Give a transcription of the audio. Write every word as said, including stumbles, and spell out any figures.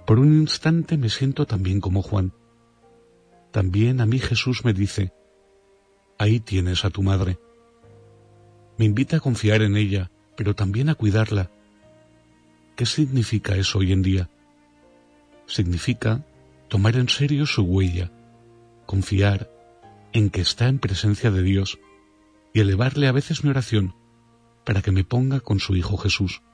Por un instante me siento también como Juan. También a mí Jesús me dice: ahí tienes a tu madre. Me invita a confiar en ella, pero también a cuidarla. ¿Qué significa eso hoy en día? Significa tomar en serio su huella, confiar en que está en presencia de Dios y elevarle a veces mi oración para que me ponga con su Hijo Jesús.